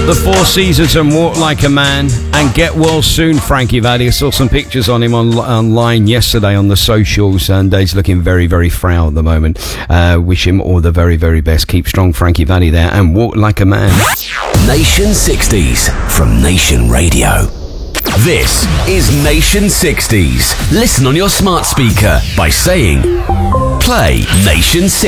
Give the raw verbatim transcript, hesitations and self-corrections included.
The Four Seasons and Walk Like a Man, and get well soon, Frankie Valli. I saw some pictures on him on, online yesterday on the socials, and he's looking very, very frail at the moment. Uh, wish him all the very, very best. Keep strong, Frankie Valli there, and walk like a man. Nation sixties from Nation Radio. This is Nation sixties. Listen on your smart speaker by saying, play Nation sixties.